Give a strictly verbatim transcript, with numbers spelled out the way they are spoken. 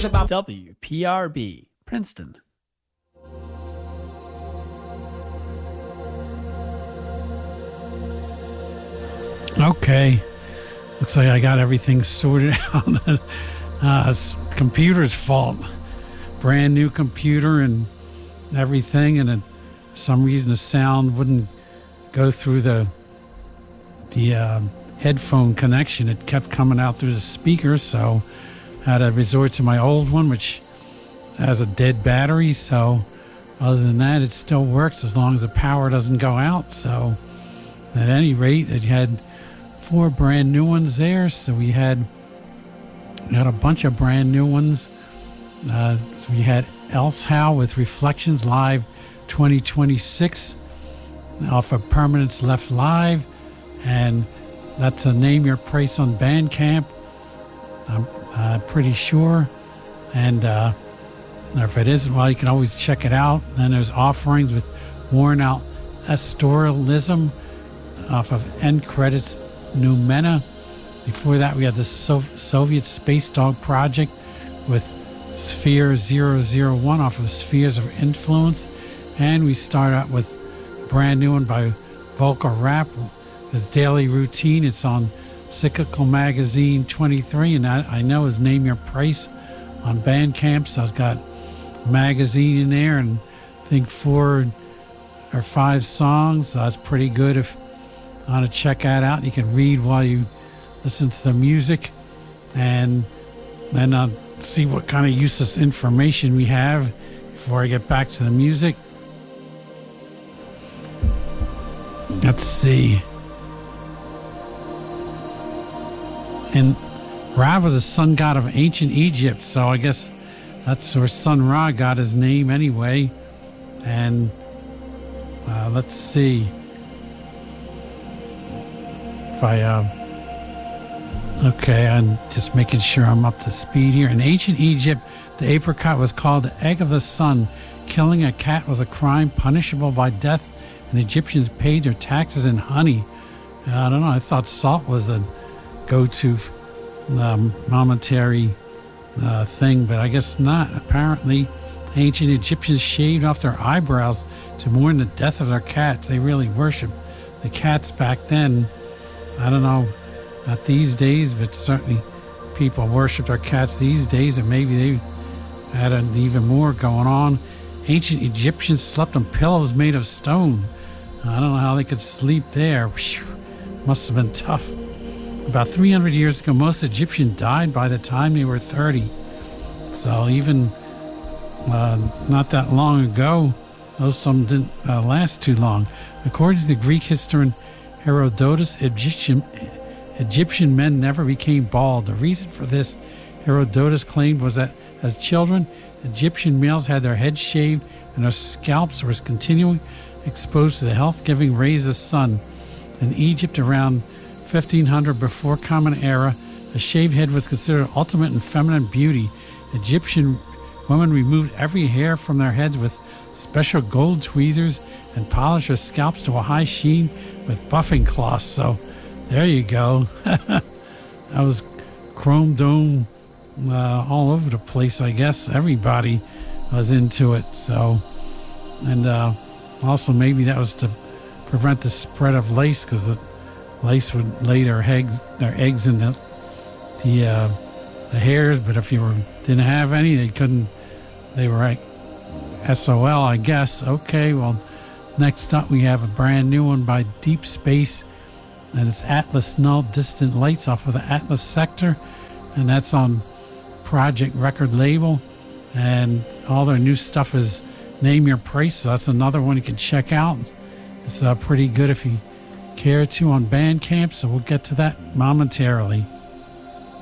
is about W P R B, Princeton. Okay. Looks like I got everything sorted out. uh, it's the computer's fault. Brand new computer and everything, and for some reason the sound wouldn't go through the the uh, headphone connection. It kept coming out through the speaker, so I had to resort to my old one, which has a dead battery. So other than that, it still works as long as the power doesn't go out. So at any rate, it had four brand new ones there. So we had got a bunch of brand new ones. Uh, so we had Elsehow with Reflections Live twenty twenty-six off of Permanence Left Live, and that's a Name Your Price on Bandcamp, I'm uh, pretty sure. And uh, if it isn't, well, you can always check it out. Then there's Offerings with Worn Out Pastoralism off of End Credits Numena. Before that, we had the so- Soviet Space Dog Project with Sphere zero zero one off of Spheres of Influence. And we start out with a brand new one by Vocal Rap with Daily Routine. It's on Cyclical Magazine twenty-three, and that I know is Name Your Price on Bandcamp. So it's got magazine in there, and I think four or five songs. So that's pretty good if you want to check that out. You can read while you listen to the music, and then I'll see what kind of useless information we have before I get back to the music. Let's see. And Ra was a sun god of ancient Egypt, so I guess that's where Sun Ra got his name anyway. And uh, let's see if I uh, okay, I'm just making sure I'm up to speed here. In ancient Egypt, the apricot was called the egg of the sun. Killing a cat was a crime punishable by death, and Egyptians paid their taxes in honey. Uh, I don't know, I thought salt was the go-to um, momentary uh, thing, but I guess not. Apparently, ancient Egyptians shaved off their eyebrows to mourn the death of their cats. They really worshiped the cats back then. I don't know, not these days, but certainly people worship their cats these days, and maybe they had an even more going on. Ancient Egyptians slept on pillows made of stone. I don't know how they could sleep there. Must have been tough. About three hundred years ago, most Egyptians died by the time they were thirty. So even uh, not that long ago, most of them didn't uh, last too long. According to the Greek historian Herodotus, Egyptian, Egyptian men never became bald. The reason for this, Herodotus claimed, was that as children, Egyptian males had their heads shaved and their scalps were continually exposed to the health-giving rays of the sun. In Egypt around fifteen hundred before Common Era, a shaved head was considered ultimate in feminine beauty. Egyptian women removed every hair from their heads with special gold tweezers and polished their scalps to a high sheen with buffing cloths. So there you go. That was chrome dome uh, all over the place, I guess. Everybody was into it. So, and uh, also maybe that was to prevent the spread of lice, because the lice would lay their eggs, their eggs in the the, uh, the hairs. But if you were, didn't have any, they couldn't. They were like S O L, I guess. Okay, well, next up we have a brand new one by Deep Space, and it's Atlas Null Distant Lights off of the Atlas Sector, and that's on Project Record label, and all their new stuff is Name Your Price, so that's another one you can check out. It's uh, pretty good if you care to on Bandcamp, so we'll get to that momentarily.